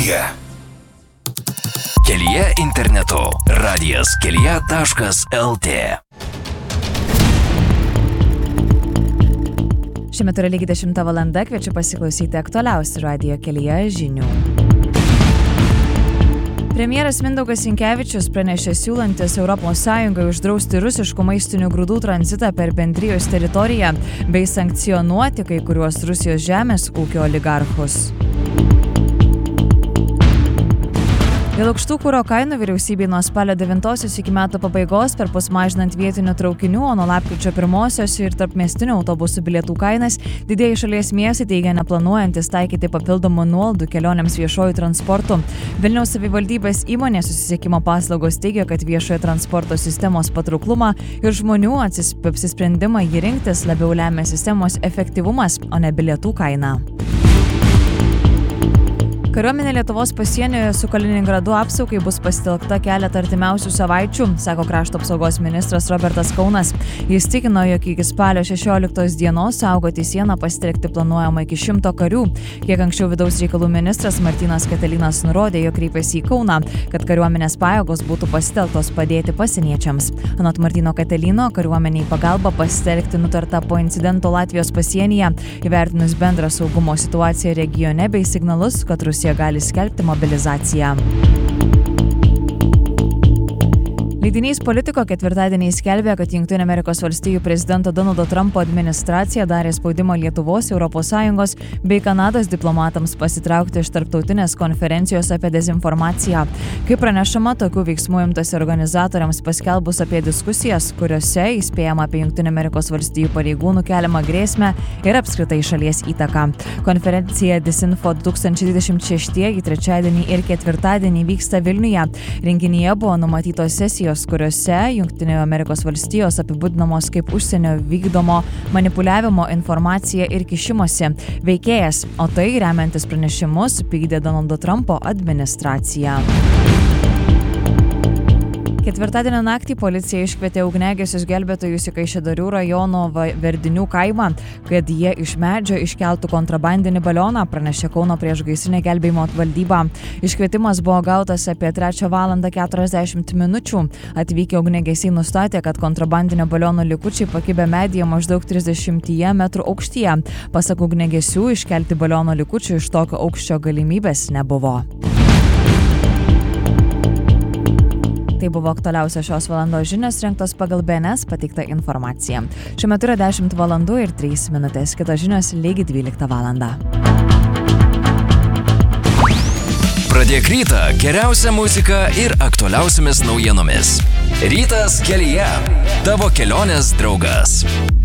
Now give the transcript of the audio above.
kelyje. Kelyje internetu. radijas.kelyje.lt. Šiuo metu yra lygiai 10 valanda, kviečiu pasiklausyti aktualiausių radijo kelyje žinių. Premjeras Mindaugas Sinkevičius pranešė siūlantis ES uždrausti rusiškų maistinių grūdų tranzitą per bendrijos teritoriją bei sankcionuoti kai kuriuos Rusijos žemės ūkio oligarchus. Dėl aukštų kuro kainų vyriausybei nuo spalio 9 iki metų pabaigos perpus mažinant vietinių traukinių, o nuo lapkričio 1 ir tarpmiestinių autobusų bilietų kainas, didieji šalies miestai teigia neplanuojantis taikyti papildomų nuolaidų kelionėms viešuoju transportu. Vilniaus savivaldybės įmonės susisiekimo paslaugos teigia, kad viešojo transporto sistemos patrauklumą ir žmonių apsisprendimą jį rinktis labiau lemia sistemos efektyvumas, o ne bilietų kaina. Kariuomenė Lietuvos pasienyje su Kaliningradu apsaugai bus pasitelkta keletą artimiausių savaičių, sako krašto apsaugos ministras Robertas Kaunas. Jis tikino, jog iki spalio 16 dienos saugoti sieną pasitelkti planuojama iki 100 karių. Kiek anksčiau vidaus reikalų ministras Martynas Katelinas nurodė, jog kreipėsi į Kauną, kad kariuomenės pajėgos būtų pasitelktos padėti pasieniečiams. Anot Martyno Katelino, kariuomeniai pagalba pasitelkti nutarta po incidento Latvijos pasienyje, įvertinus bendrą saugumo situaciją regione bei signalus, kad Rusija gali skelbti mobilizaciją. Leidinys Politico ketvirtadienį skelbė, kad Jungtinių Amerikos valstijų prezidento Donaldo Trumpo administracija darė spaudimą Lietuvos, ES bei Kanados diplomatams pasitraukti iš tarptautinės konferencijos apie dezinformaciją. Kaip pranešama, tokių veiksmų imtasi organizatoriams paskelbus apie diskusijas, kuriuose įspėjama apie Jungtinių Amerikos valstijų pareigūnų keliamą grėsmę ir apskritai šalies įtaką. Konferencija Disinfo 2026 trečiadienį ir ketvirtadienį vyksta Vilniuje. Renginyje buvo numatytos sesijos, kuriuose Jungtinių Amerikos valstijos apibūdinamos kaip užsienio vykdomo manipuliavimo informacija ir kišimosi veikėjas, o tai remiantis pranešimus vykdė Donaldo Trumpo administracija. Ketvirtadienio naktį policija iškvietė ugniagesius gelbėtojus į Kaišiadorių rajono Verdinių kaimą, kad jie iš medžio iškeltų kontrabandinį balioną, pranešė Kauno priešgaisrinė gelbėjimo valdyba. Iškvietimas buvo gautas apie 3:40 minučių. Atvykę ugniagesiai nustatė, kad kontrabandinio baliono likučiai pakibę medyje maždaug 30 metrų aukštyje. Pasak ugniagesių, iškelti baliono likučių iš tokio aukščio galimybės nebuvo. Tai buvo aktualiausia šios valandos žinios rengtos pagal BNS pateiktą informaciją. Šiuo metu yra 10 valandų ir 3 minutės. Kitos žinios lygiai 12 valandą. Pradėk rytą geriausia muzika ir aktualiausiamis naujienomis. Rytas kelyje. Tavo kelionės draugas.